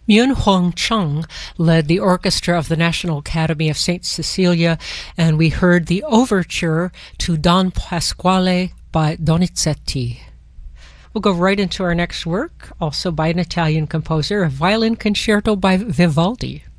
Myung-Hwang Chung led the orchestra of the National Academy of St. Cecilia, and we heard the overture to Don Pasquale by Donizetti. We'll go right into our next work, also by an Italian composer, a violin concerto by Vivaldi.